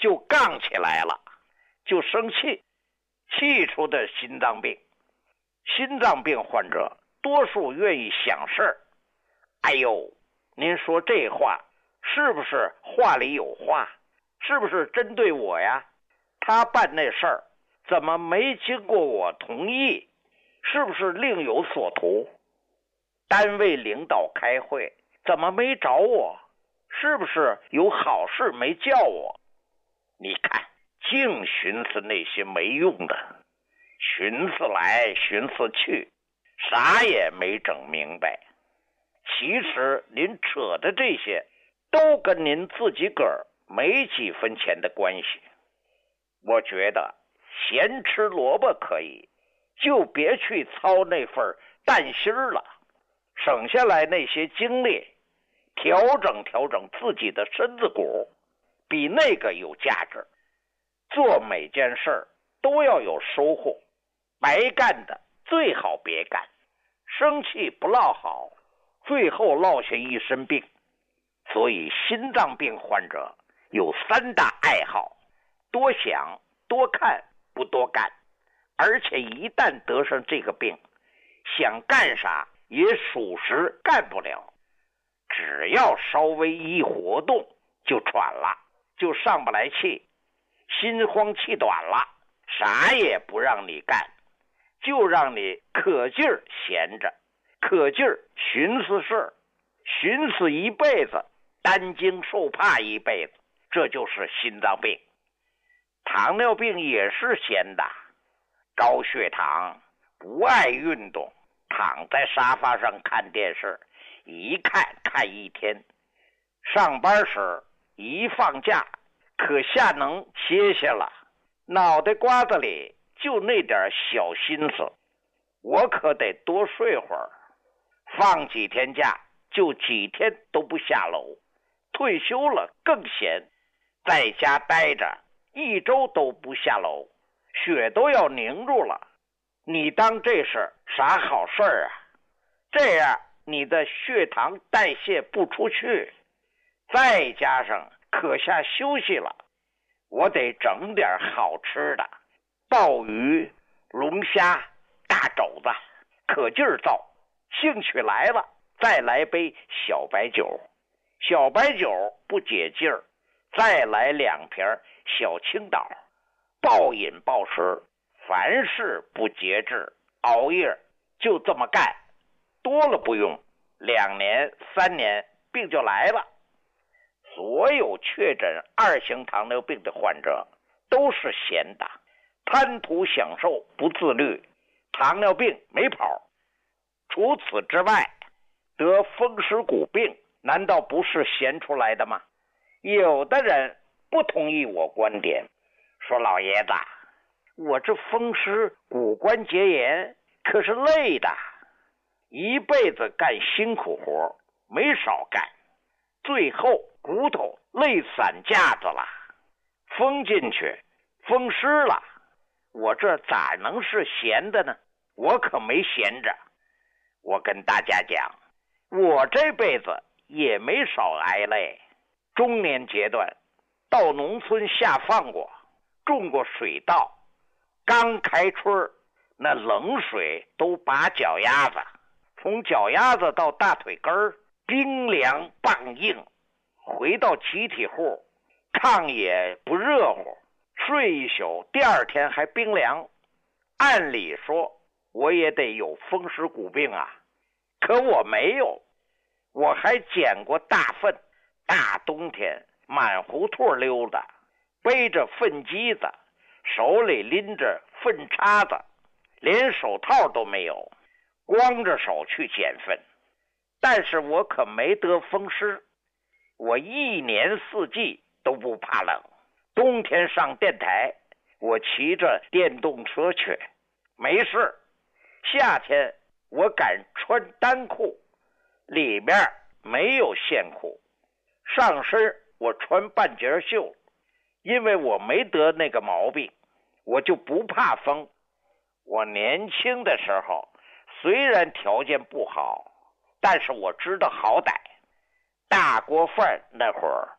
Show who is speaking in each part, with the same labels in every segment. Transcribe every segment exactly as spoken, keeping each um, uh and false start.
Speaker 1: 就杠起来了，就生气，气出的心脏病。心脏病患者多数愿意想事儿。哎呦，您说这话是不是话里有话？是不是针对我呀？他办那事儿怎么没经过我同意？是不是另有所图？单位领导开会怎么没找我？是不是有好事没叫我？你看，净寻思那些没用的，寻思来寻思去，啥也没整明白。其实您扯的这些都跟您自己个儿没几分钱的关系。我觉得咸吃萝卜可以，就别去操那份担心了，省下来那些精力，调整调整自己的身子骨，比那个有价值。做每件事都要有收获，白干的最好别干，生气不落好，最后落下一身病。所以心脏病患者有三大爱好：多想、多看、不多干。而且一旦得上这个病，想干啥也属实干不了，只要稍微一活动就喘了，就上不来气，心慌气短了，啥也不让你干，就让你可劲儿闲着，可劲儿寻思事儿，寻思一辈子，担惊受怕一辈子，这就是心脏病。糖尿病也是闲的，高血糖，不爱运动，躺在沙发上看电视，一看看一天。上班时一放假，可下能歇歇了，脑袋瓜子里就那点小心思，我可得多睡会儿。放几天假就几天都不下楼，退休了更闲，在家待着一周都不下楼，血都要凝住了。你当这是啥好事儿啊？这样你的血糖代谢不出去，再加上可下休息了，我得整点好吃的，鲍鱼、龙虾、大肘子，可劲儿造。兴趣来了，再来杯小白酒，小白酒不解劲儿，再来两瓶小青岛，暴饮暴食，凡事不节制，熬夜就这么干，多了不用，两年三年病就来了。所有确诊二型糖尿病的患者都是闲的，贪图享受，不自律，糖尿病没跑。除此之外，得风湿骨病难道不是闲出来的吗？有的人不同意我观点，说老爷子，我这风湿骨关节炎可是累的，一辈子干辛苦活，没少干，最后骨头累散架子了，封进去，风湿了，我这咋能是闲的呢？我可没闲着。我跟大家讲，我这辈子也没少挨累。中年阶段到农村下放过，种过水稻，刚开春那冷水都把脚丫子，从脚丫子到大腿根儿冰凉棒硬。回到集体户，炕也不热乎，睡一宿，第二天还冰凉。按理说我也得有风湿骨病啊，可我没有。我还捡过大粪，大冬天满胡同溜达，背着粪机子，手里拎着粪叉子，连手套都没有，光着手去捡粪。但是我可没得风湿，我一年四季都不怕冷，冬天上电台，我骑着电动车去，没事。夏天我敢穿单裤，里面没有线裤，上身我穿半截袖，因为我没得那个毛病，我就不怕风。我年轻的时候虽然条件不好，但是我知道好歹。大锅饭那会儿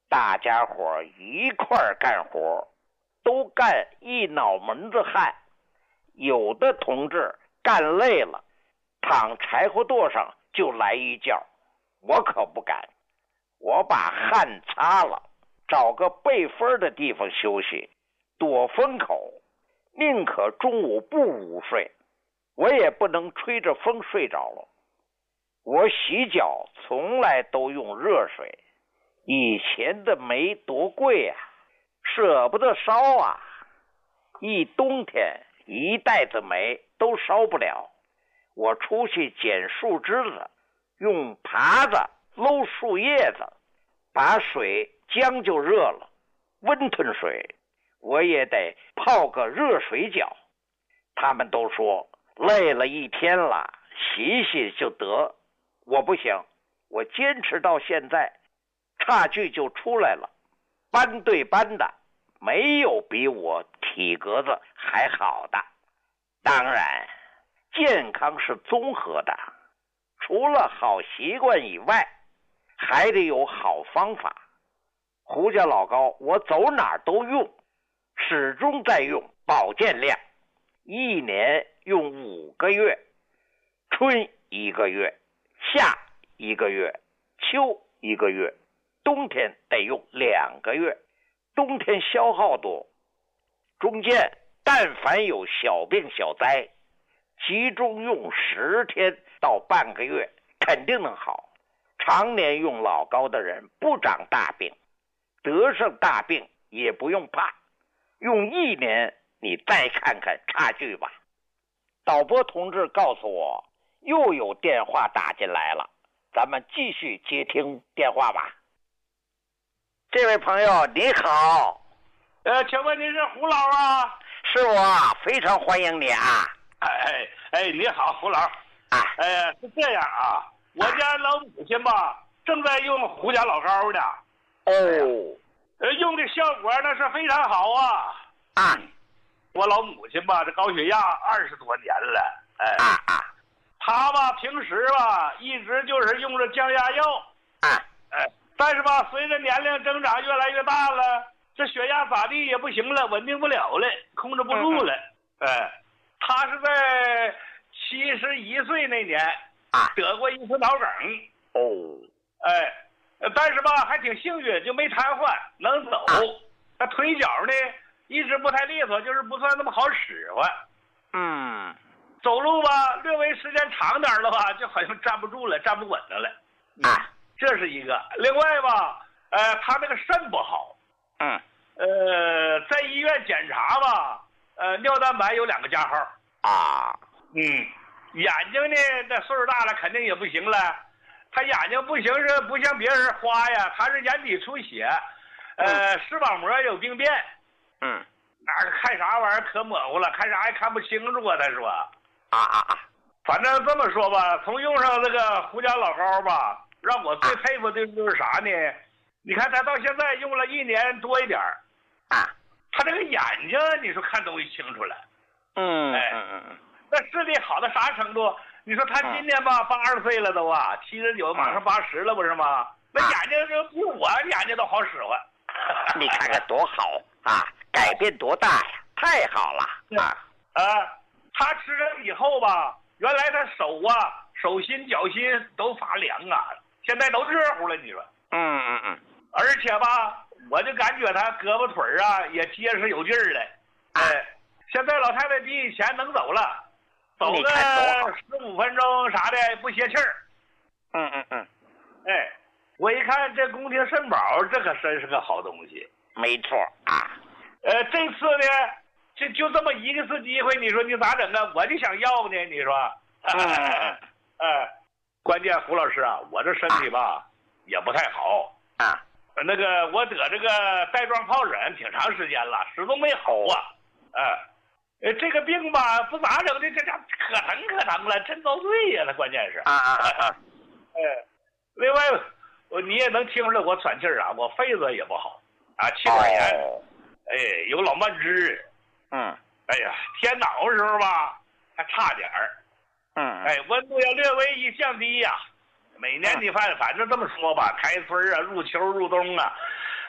Speaker 1: 大家伙一块儿干活，都干一脑门子汗。有的同志干累了，躺柴火垛上就来一觉，我可不敢。我把汗擦了，找个背风的地方休息，躲风口，宁可中午不午睡，我也不能吹着风睡着了。我洗脚从来都用热水，以前的煤多贵啊，舍不得烧啊，一冬天一袋子煤都烧不了。我出去捡树枝子，用耙子搂树叶子，把水将就热了，温吞水我也得泡个热水脚。他们都说累了一天了，洗洗就得。我不行，我坚持到现在，差距就出来了。班对班的，没有比我体格子还好的。当然，健康是综合的，除了好习惯以外，还得有好方法。胡家老高，我走哪儿都用，始终在用保健量，一年用五个月，春一个月，夏一个月，秋一个月，冬天得用两个月。冬天消耗多，中间但凡有小病小灾，集中用十天到半个月肯定能好。常年用老高的人不长大病，得上大病也不用怕，用一年你再看看差距吧。导播同志告诉我又有电话打进来了，咱们继续接听电话吧。这位朋友你好。
Speaker 2: 呃，请问您是胡老啊？
Speaker 1: 是我，非常欢迎你啊。
Speaker 2: 哎哎哎，你好，胡老。
Speaker 1: 啊，
Speaker 2: 哎，是这样啊，我家老母亲吧，正在用胡家老高呢。
Speaker 1: 哦，
Speaker 2: 呃，用的效果那是非常好啊。
Speaker 1: 啊，
Speaker 2: 我老母亲吧，这高血压二十多年了。哎，
Speaker 1: 啊啊，
Speaker 2: 她吧平时吧一直就是用着降压药。
Speaker 1: 啊，
Speaker 2: 哎，但是吧，随着年龄增长越来越大了，这血压咋地也不行了，稳定不了了，控制不住了。嗯、哎，她是在七十一岁那年
Speaker 1: 啊
Speaker 2: 得过一次脑梗。
Speaker 1: 哦，
Speaker 2: 哎，但是吧还挺幸运，就没瘫痪，能走。那、啊、腿脚呢一直不太利索，就是不算那么好使唤。
Speaker 1: 嗯，
Speaker 2: 走路吧略微时间长点的话，就好像站不住了，站不稳了了。
Speaker 1: 啊，
Speaker 2: 这是一个。另外吧，呃，他那个肾不好。
Speaker 1: 嗯，
Speaker 2: 呃，在医院检查吧，呃，尿蛋白有两个加号。
Speaker 1: 啊，
Speaker 2: 嗯，眼睛呢，这岁数大了肯定也不行了。他眼睛不行是不像别人花呀，他是眼底出血，呃，视网膜有病变。
Speaker 1: 嗯，
Speaker 2: 那看啥玩意儿可模糊了，看啥也看不清楚啊。他说，
Speaker 1: 啊啊啊，
Speaker 2: 反正这么说吧，从用上这个胡家老高吧，让我最佩服的就是啥呢？你看他到现在用了一年多一点
Speaker 1: 啊，
Speaker 2: 他这个眼睛你说看东西清楚了。
Speaker 1: 嗯，
Speaker 2: 哎，
Speaker 1: 嗯嗯嗯，
Speaker 2: 那视力好到啥程度？你说他今年吧八十岁了都啊，七十九马上八十了不是吗？那眼睛就比我眼睛都好使唤。
Speaker 1: 你看看多好啊，改变多大呀，太好了啊！
Speaker 2: 啊，他吃了以后吧，原来他手啊手心脚心都发凉啊，现在都热乎了。你说？
Speaker 1: 嗯嗯嗯，
Speaker 2: 而且吧，我就感觉他胳膊腿啊也结实有劲儿了。哎，现在老太太比以前能走了，走个十五分钟啥的不歇气儿。
Speaker 1: 嗯嗯嗯，
Speaker 2: 哎，我一看这宫廷肾宝，这可真是个好东西。
Speaker 1: 没错啊。
Speaker 2: 呃，这次呢，就就这么一个次机会，你说你咋整啊？我就想要呢，你说？
Speaker 1: 嗯嗯
Speaker 2: 嗯，关键胡老师啊，我这身体吧、啊、也不太好
Speaker 1: 啊。
Speaker 2: 那个我得这个带状疱疹挺长时间了，始终没好啊。嗯、呃，这个病吧不咋整的，这家可疼可疼了，真遭罪呀！那关键是。
Speaker 1: 啊啊啊！
Speaker 2: 哎，另外，我你也能听出来我喘气儿啊，我肺子也不好啊，气管炎。哦、哎，有老慢支。
Speaker 1: 嗯。
Speaker 2: 哎呀，天脑的时候吧，还差点儿。
Speaker 1: 嗯。
Speaker 2: 哎，温度要略微一降低呀、啊，每年你反反正这么说吧，开春啊，入秋入冬啊，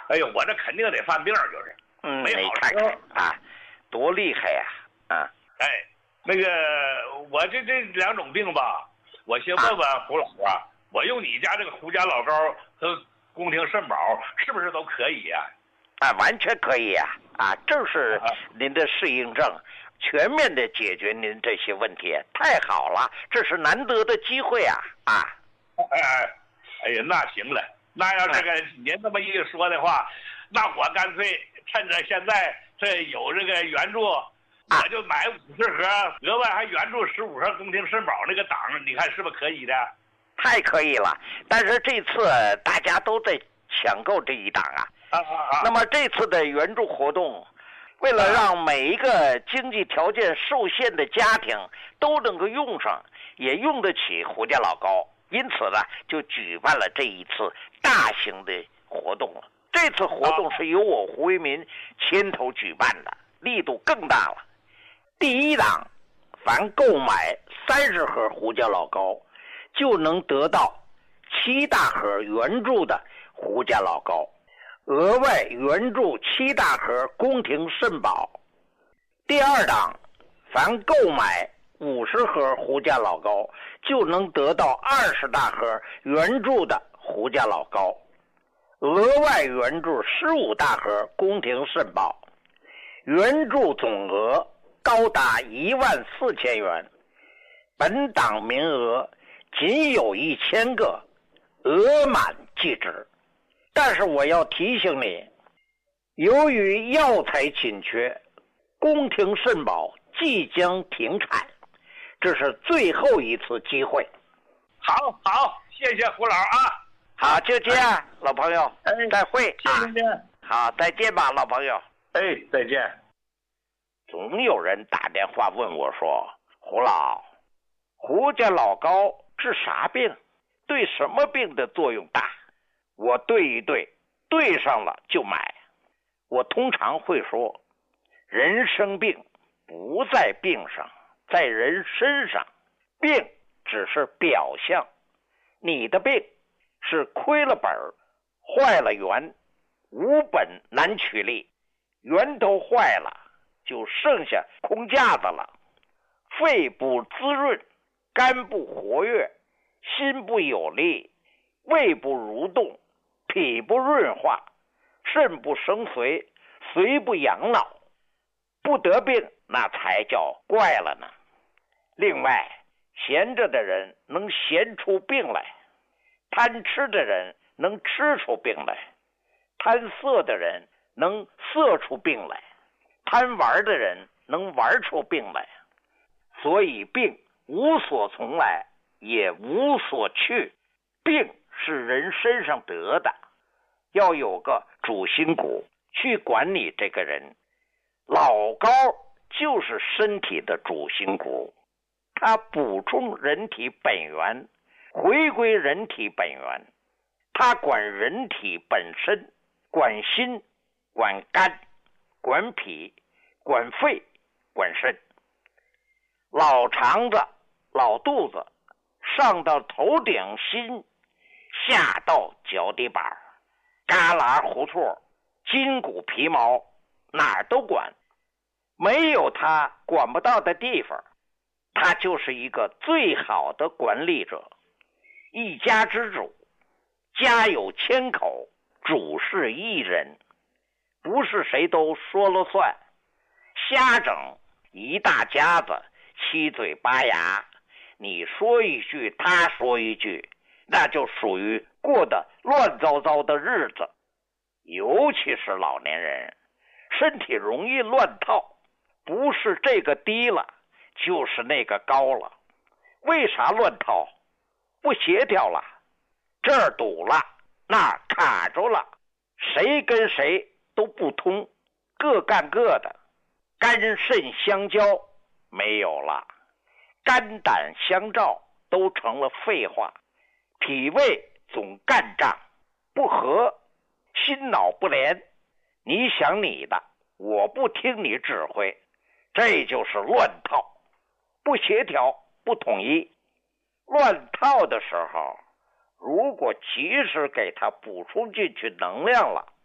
Speaker 2: 哎呦，我这肯定得犯病，就是，
Speaker 1: 嗯，
Speaker 2: 没好
Speaker 1: 看看啊，多厉害呀！啊，
Speaker 2: 哎，那个我这这两种病吧，我先问问胡老啊，我用你家这个胡家老膏和宫廷肾宝是不是都可以呀？
Speaker 1: 啊，完全可以呀！啊，正是您的适应症，全面的解决您这些问题，太好了，这是难得的机会啊！啊，
Speaker 2: 哎哎，哎呀，那行了。那要这个您这么一说的话，那我干脆趁着现在这有这个援助，我就买五十盒，额外还援助十五盒宫廷肾宝那个档，你看是不是可以的？
Speaker 1: 太可以了！但是这次大家都在抢购这一档啊。
Speaker 2: 啊啊啊！
Speaker 1: 那么这次的援助活动，为了让每一个经济条件受限的家庭都能够用上，也用得起胡家老膏。因此呢，就举办了这一次大型的活动了。这次活动是由我胡为民牵头举办的，力度更大了。第一档，凡购买三十盒胡家老膏，就能得到七大盒援助的胡家老膏，额外援助七大盒宫廷肾宝。第二档，凡购买五十盒胡家老膏，就能得到二十大盒援助的胡家老膏，额外援助十五大盒宫廷肾宝，援助总额高达一万四千元。本档名额仅有一千个，额满即止。但是我要提醒你，由于药材紧缺，宫廷肾宝即将停产，这是最后一次机会。
Speaker 2: 好，好，谢谢胡老啊。
Speaker 1: 好，就这样，老朋友，
Speaker 2: 哎，
Speaker 1: 再会啊。
Speaker 2: 谢谢。
Speaker 1: 好，再见吧，老朋友。
Speaker 2: 哎，再见。
Speaker 1: 总有人打电话问我说，胡老，胡家老膏治啥病？对什么病的作用大？我对一对，对上了就买。我通常会说，人生病不在病上，在人身上。病只是表象，你的病是亏了本，坏了源，无本难取利，源头坏了，就剩下空架子了。肺不滋润，肝不活跃，心不有力，胃不蠕动，脾不润化，肾不生髓，髓不养脑，不得病那才叫怪了呢。另外，闲着的人能闲出病来，贪吃的人能吃出病来，贪色的人能色出病来，贪玩的人能玩出病来。所以病无所从来，也无所去，病是人身上得的，要有个主心骨去管理这个人。老膏就是身体的主心骨，它补充人体本源，回归人体本源，它管人体本身，管心，管肝，管脾，管肺，管肾。老肠子，老肚子，上到头顶心，下到脚底板，旮旯胡同，筋骨皮毛，哪儿都管。没有他管不到的地方，他就是一个最好的管理者。一家之主，家有千口，主是一人，不是谁都说了算，瞎整一大家子，七嘴八牙，你说一句他说一句，那就属于过得乱糟糟的日子。尤其是老年人，身体容易乱套，不是这个低了，就是那个高了。为啥乱套？不协调了，这儿堵了，那儿卡住了，谁跟谁都不通，各干各的。肝肾相交没有了，肝胆相照都成了废话，脾胃总干仗，不和，心脑不连，你想你的，我不听你指挥，这就是乱套，不协调，不统一。乱套的时候，如果及时给它补充进去能量了，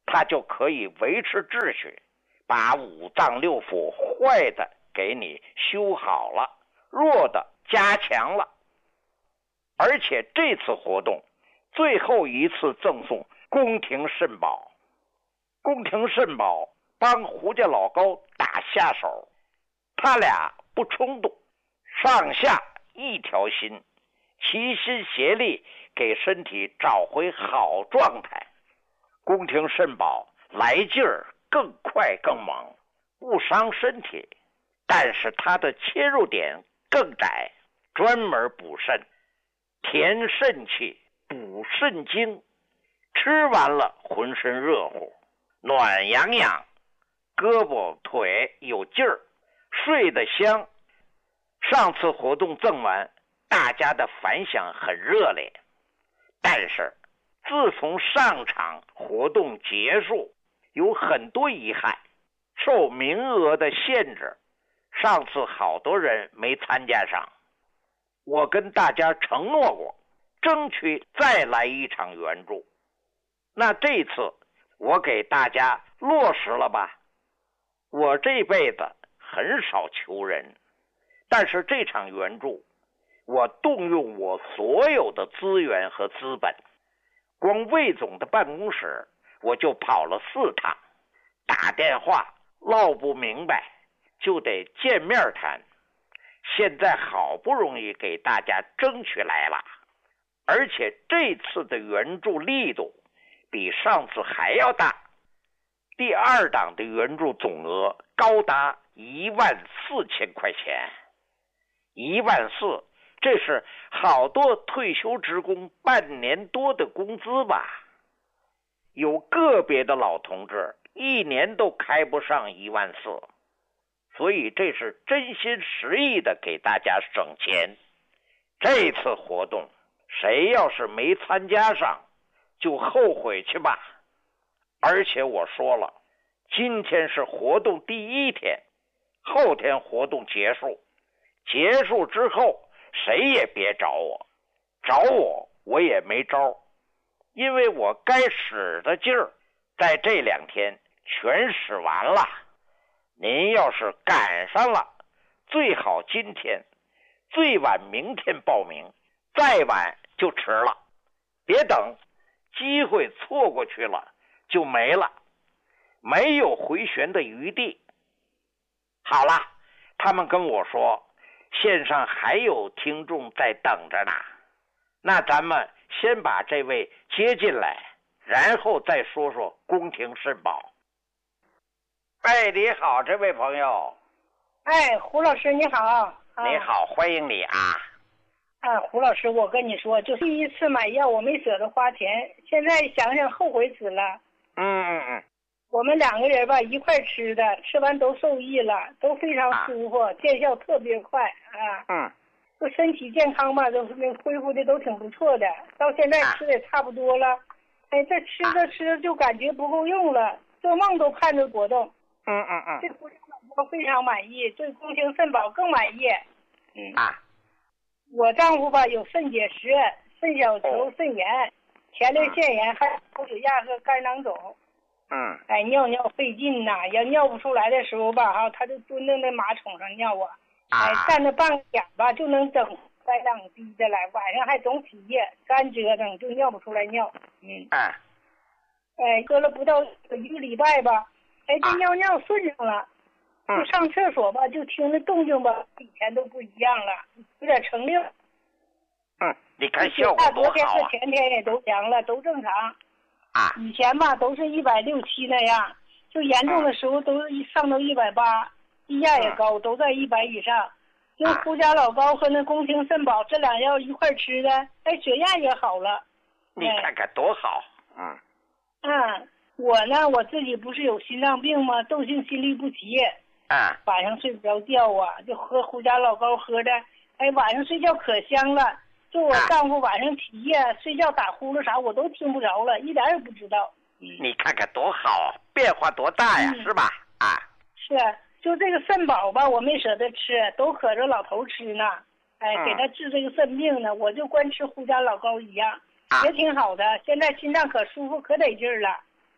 Speaker 1: 它就可以维持秩序，把五脏六腑坏的给你修好了，弱的加强了。而且这次活动最后一次赠送宫廷肾宝，宫廷肾宝帮胡家老高打下手，他俩不冲动，上下一条心，齐心协力给身体找回好状态。宫廷肾宝来劲儿更快更猛，不伤身体，但是它的切入点更窄，专门补肾，填肾气，补肾精，吃完了浑身热乎，暖洋洋，胳膊腿有劲儿，睡得香。上次活动赠完，大家的反响很热烈，但是自从上场活动结束，有很多遗憾，受名额的限制，上次好多人没参加上。我跟大家承诺过，争取再来一场援助。那这次我给大家落实了吧？我这辈子很少求人，但是这场援助，我动用我所有的资源和资本，光魏总的办公室我就跑了四趟，打电话唠不明白，就得见面谈。现在好不容易给大家争取来了，而且这次的援助力度比上次还要大。第二档的援助总额高达一万四千块钱，一万四，这是好多退休职工半年多的工资吧？有个别的老同志一年都开不上一万四，所以这是真心实意的给大家省钱。这次活动谁要是没参加上，就后悔去吧。而且我说了，今天是活动第一天，后天活动结束，结束之后谁也别找我，找我我也没招，因为我该使的劲儿在这两天全使完了。您要是赶上了，最好今天，最晚明天报名，再晚就迟了。别等，机会错过去了就没了，没有回旋的余地。好了，他们跟我说线上还有听众在等着呢，那咱们先把这位接进来，然后再说说宫廷肾宝。哎，你好，这位朋友。
Speaker 3: 哎，胡老师你好。
Speaker 1: 啊、你好，欢迎你啊。
Speaker 3: 啊，胡老师，我跟你说，就第一次买药我没舍得花钱，现在想想后悔死了。
Speaker 1: 嗯嗯嗯。
Speaker 3: 我们两个人吧一块吃的，吃完都受益了，都非常舒服，啊、见效特别快啊。
Speaker 1: 嗯。
Speaker 3: 就身体健康吧，都是那恢复的都挺不错的，到现在吃的也差不多了。啊、哎，这吃着吃着就感觉不够用了，做梦都盼着果冻。
Speaker 1: 嗯嗯嗯。
Speaker 3: 对胡家老高非常满意，对宫廷肾宝更满意。
Speaker 1: 嗯啊。
Speaker 3: 我丈夫吧有肾结石、肾小球、肾炎、前列腺炎，还有高血压和肝囊肿。
Speaker 1: 嗯。
Speaker 3: 哎，尿尿费劲呐，要尿不出来的时候吧，哈，他就蹲在那马桶上尿啊。哎，站着半个点吧就能整三两滴的来，晚上还总起夜，干折腾就尿不出来尿。嗯。
Speaker 1: 哎。
Speaker 3: 哎，喝了不到一个礼拜吧，哎，这尿尿顺畅了。就上厕所吧，就听着动静吧，以前都不一样了，有点成溜。
Speaker 1: 嗯，你看效果多好啊！
Speaker 3: 昨天和前天也都凉了，都正常。
Speaker 1: 啊。
Speaker 3: 以前吧都是一百六七那样，就严重的时候都是上到一百八，低压也高，都在一百以上。用胡家老高和那宫廷肾宝这两药一块吃的，哎，血压也好了。
Speaker 1: 你看看多好。嗯。
Speaker 3: 嗯，我呢，我自己不是有心脏病吗？窦性心律不齐。
Speaker 1: 啊，
Speaker 3: 晚上睡不着觉啊，就喝胡家老高喝的，哎，晚上睡觉可香了。就我丈夫晚上起夜、啊、睡觉打呼噜啥，我都听不着了，一点也不知道。
Speaker 1: 你看看多好，变化多大呀，嗯、是吧？啊，
Speaker 3: 是，就这个肾宝吧，我没舍得吃，都可着老头吃呢。哎，
Speaker 1: 嗯、
Speaker 3: 给他治这个肾病呢，我就光吃胡家老高一样，
Speaker 1: 啊、
Speaker 3: 也挺好的。现在心脏可舒服，可得劲儿了。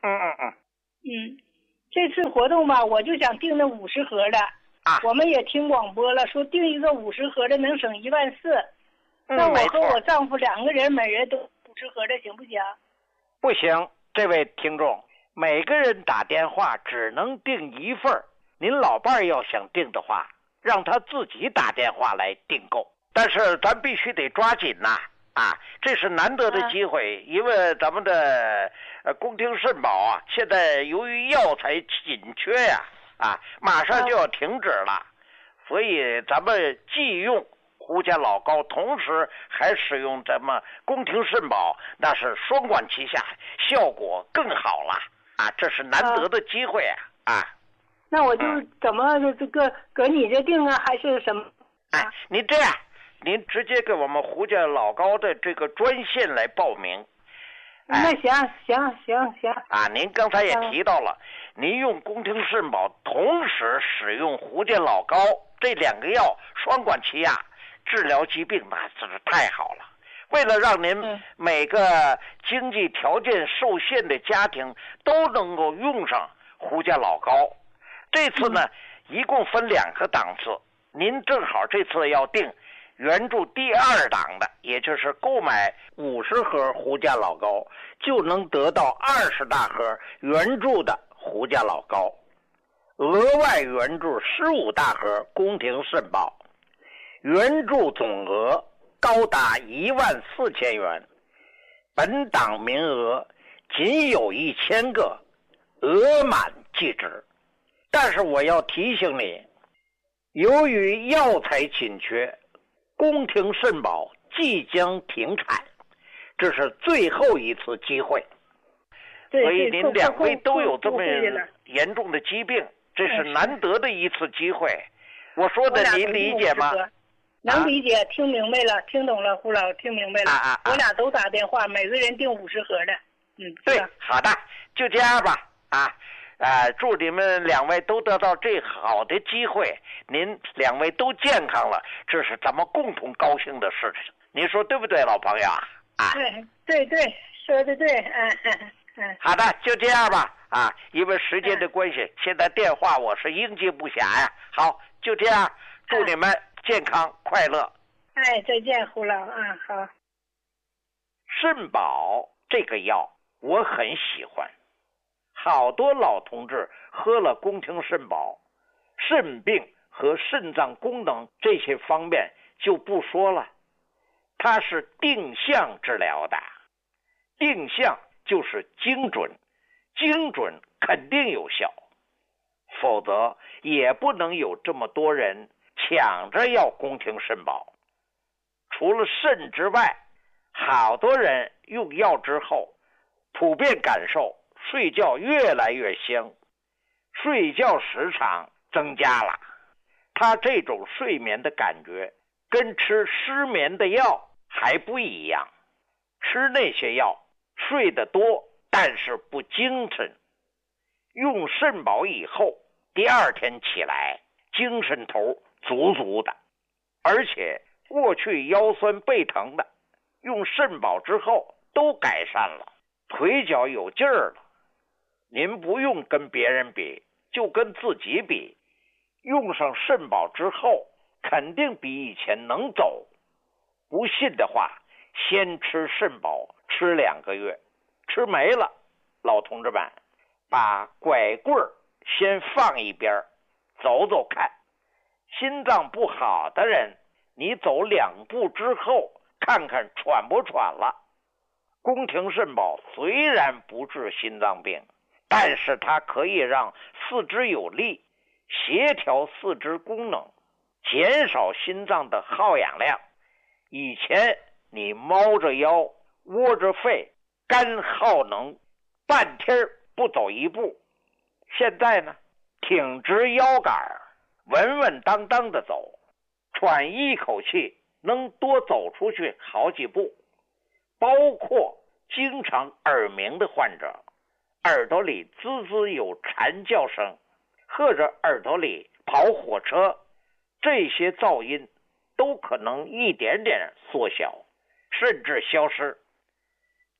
Speaker 1: 嗯嗯嗯。
Speaker 3: 嗯，这次活动吧，我就想订那五十盒的。
Speaker 1: 啊。
Speaker 3: 我们也听广播了，说订一个五十盒的能省一万四。
Speaker 1: 嗯，
Speaker 3: 那我和我丈夫两个人，每人都五十盒的，行不行？
Speaker 1: 不行，这位听众，每个人打电话只能订一份。您老伴儿要想订的话，让他自己打电话来订购。但是咱必须得抓紧呐、啊！啊，这是难得的机会，因为咱们的呃宫廷肾宝啊，现在由于药材紧缺呀，啊，马上就要停止了，所以咱们既用胡家老高，同时还使用咱们宫廷肾宝，那是双管齐下，效果更好了啊！这是难得的机会啊！啊，
Speaker 3: 那我就怎么这个搁你这订啊，还是什么？
Speaker 1: 哎，您这样，您直接给我们胡家老高的这个专线来报名。
Speaker 3: 哎、那行行行行
Speaker 1: 啊，您刚才也提到了，您用宫廷肾宝，同时使用胡家老高，这两个药双管齐下，治疗疾病那真是太好了。为了让您每个经济条件受限的家庭都能够用上胡家老高，这次呢、嗯、一共分两个档次，您正好这次要订原著第二档的，也就是购买五十盒胡家老高就能得到二十大盒原著的胡家老高，额外原著十五大盒宫廷肾宝，原著总额高达一万四千元，本档名额仅有一千个，额满即止。但是我要提醒你，由于药材紧缺，宫廷肾宝即将停产，这是最后一次机会。所以您两位都有这么严重的疾病，这是难得的一次机会。我说的您理解吗？
Speaker 3: 能理解，听明白了，听懂了，胡老听明白了。
Speaker 1: 啊啊啊、
Speaker 3: 我俩都打电话，每个人订五十盒的。嗯，
Speaker 1: 对，好的，就这样吧。啊，呃，祝你们两位都得到最好的机会，您两位都健康了，这是咱们共同高兴的事情。您说对不对，老朋友啊？啊，
Speaker 3: 对对对，说的对，嗯嗯嗯。
Speaker 1: 好的，就这样吧。啊，因为时间的关系，嗯、现在电话我是应接不暇呀。好，就这样，祝你们健康快乐。
Speaker 3: 哎，再见，胡老啊，好。
Speaker 1: 肾宝这个药我很喜欢，好多老同志喝了宫廷肾宝，肾病和肾脏功能这些方面就不说了，它是定向治疗的，定向就是精准，精准肯定有效，否则也不能有这么多人抢着要宫廷肾宝。除了肾之外，好多人用药之后普遍感受睡觉越来越香，睡觉时长增加了。他这种睡眠的感觉跟吃失眠的药还不一样，吃那些药睡得多，但是不精神。用肾宝以后，第二天起来精神头足足的，而且过去腰酸背疼的，用肾宝之后都改善了，腿脚有劲儿了。您不用跟别人比，就跟自己比，用上肾宝之后肯定比以前能走。不信的话，先吃肾宝吃两个月，吃没了，老同志们把拐棍先放一边，走走看。心脏不好的人，你走两步之后看看喘不喘了。宫廷肾宝虽然不治心脏病，但是它可以让四肢有力，协调四肢功能，减少心脏的耗氧量。以前你猫着腰窝着肺，肝耗能，半天不走一步，现在呢挺直腰杆，稳稳当当的走，喘一口气能多走出去好几步。包括经常耳鸣的患者，耳朵里滋滋有蝉叫声，或者耳朵里跑火车，这些噪音都可能一点点缩小，甚至消失。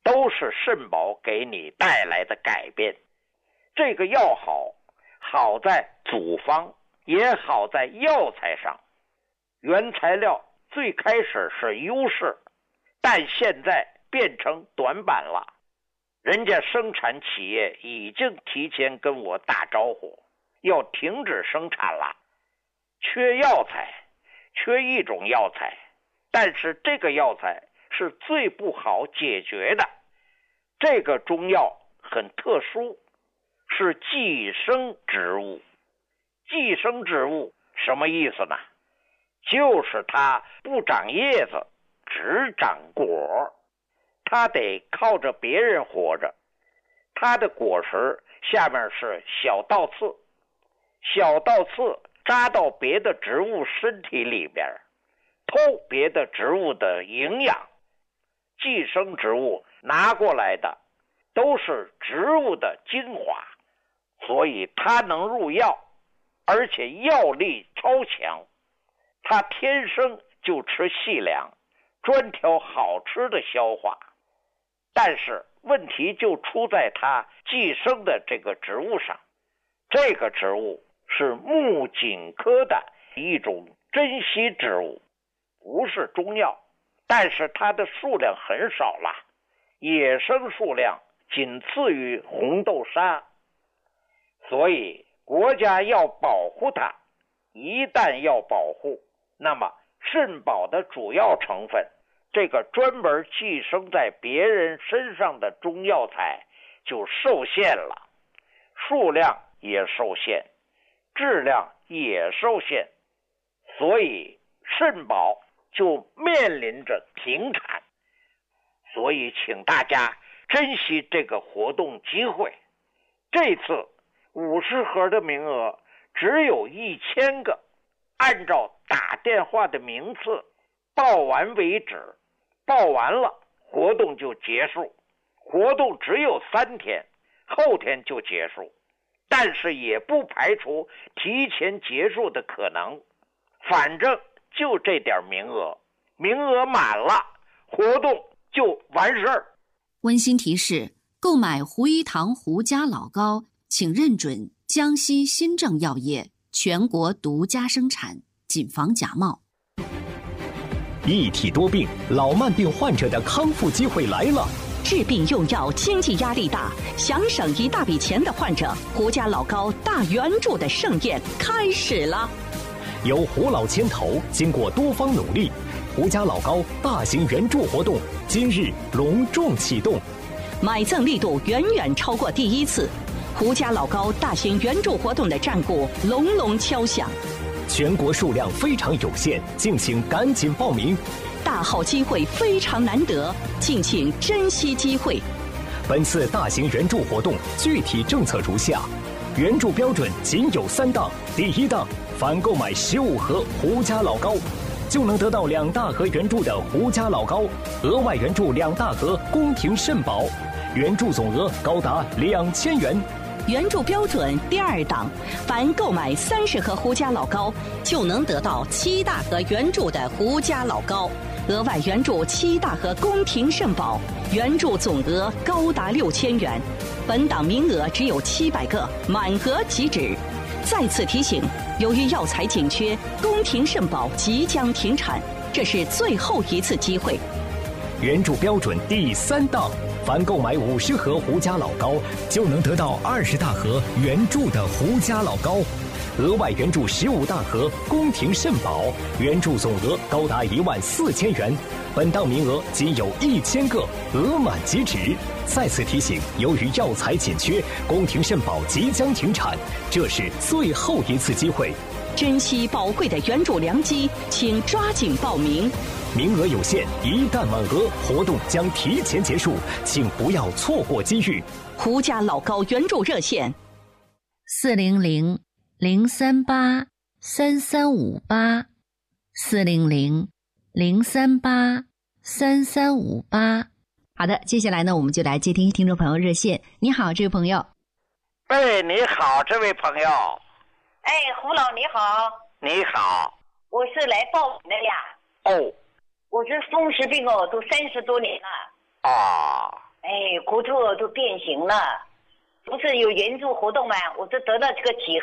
Speaker 1: 都是肾宝给你带来的改变。这个药好，好在组方，也好在药材上。原材料最开始是优势，但现在变成短板了。人家生产企业已经提前跟我打招呼，要停止生产了。缺药材，缺一种药材，但是这个药材是最不好解决的。这个中药很特殊，是寄生植物。寄生植物什么意思呢？就是它不长叶子，只长果，它得靠着别人活着。它的果实下面是小倒刺，小倒刺扎到别的植物身体里边，偷别的植物的营养。寄生植物拿过来的都是植物的精华，所以它能入药，而且药力超强。它天生就吃细粮，专挑好吃的消化。但是问题就出在它寄生的这个植物上。这个植物是木槿科的一种珍稀植物，不是中药，但是它的数量很少了，野生数量仅次于红豆沙。所以国家要保护它，一旦要保护，那么肾宝的主要成分，这个专门寄生在别人身上的中药材就受限了，数量也受限，质量也受限，所以肾宝就面临着停产。所以请大家珍惜这个活动机会。这次五十盒的名额只有一千个，按照打电话的名次报完为止，报完了活动就结束。活动只有三天，后天就结束，但是也不排除提前结束的可能。反正就这点名额，名额满了，活动就完事儿。
Speaker 4: 温馨提示：购买胡一堂胡家老膏，请认准江西新政药业全国独家生产，谨防假冒。
Speaker 5: 一体多病，老慢病患者的康复机会来了。
Speaker 6: 治病用药经济压力大，想省一大笔钱的患者，胡家老膏大圆柱的盛宴开始了。
Speaker 5: 由胡老牵头，经过多方努力，胡家老膏大型援助活动今日隆重启动，
Speaker 6: 买赠力度远远超过第一次。胡家老膏大型援助活动的战鼓隆隆敲响，
Speaker 5: 全国数量非常有限，敬请赶紧报名。
Speaker 6: 大好机会非常难得，敬请珍惜机会。
Speaker 5: 本次大型援助活动具体政策如下：援助标准仅有三档。第一档，凡购买十五盒胡家老膏，就能得到两大盒援助的胡家老膏，额外援助两大盒宫廷肾宝，援助总额高达两千元。
Speaker 6: 援助标准第二档，凡购买三十盒胡家老膏，就能得到七大盒援助的胡家老膏，额外援助七大盒宫廷肾宝，援助总额高达六千元。本档名额只有七百个，满额即止。再次提醒，由于药材紧缺，宫廷肾宝即将停产，这是最后一次机会。
Speaker 5: 援助标准第三档，凡购买五十盒胡家老膏，就能得到二十大盒援助的胡家老膏，额外援助十五大盒宫廷肾宝，援助总额高达一万四千元。本档名额仅有一千个，额满即止。再次提醒，由于药材紧缺，宫廷肾宝即将停产，这是最后一次机会。
Speaker 6: 珍惜宝贵的援助良机，请抓紧报名。
Speaker 5: 名额有限，一旦满额，活动将提前结束，请不要错过机遇。
Speaker 6: 胡家老膏援助热线：
Speaker 4: 四零零零三八三三五八，四零零零三八三三五八。好的，接下来呢，我们就来接听听众朋友热线。你好，这位朋友。
Speaker 1: 哎，你好，这位朋友。
Speaker 7: 哎，胡老你好。
Speaker 1: 你好。
Speaker 7: 我是来报名的呀。
Speaker 1: 哦。
Speaker 7: 我这风湿病哦，都三十多年了。
Speaker 1: 啊。
Speaker 7: 哎，骨头都变形了，不是有援助活动吗？我就得到这个启